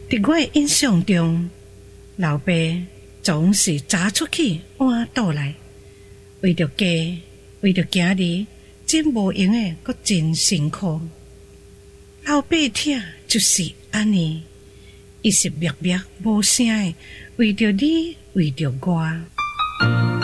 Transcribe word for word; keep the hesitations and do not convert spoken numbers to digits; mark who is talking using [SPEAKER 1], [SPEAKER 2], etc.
[SPEAKER 1] 伫我的印象中，老爸总是早出去晚倒来，为着家，为着今日，真无用诶，阁真辛苦。老爸疼就是安尼，伊是默默无声诶，为着你，为着我。